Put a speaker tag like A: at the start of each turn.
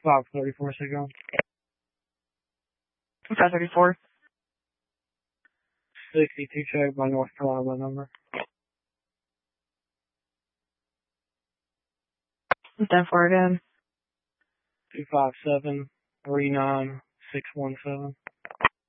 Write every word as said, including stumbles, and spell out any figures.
A: five thirty-four signal.
B: five thirty-four.
A: sixty-two check by North Carolina number.
B: ten four again.
A: two five seven three nine six one seven.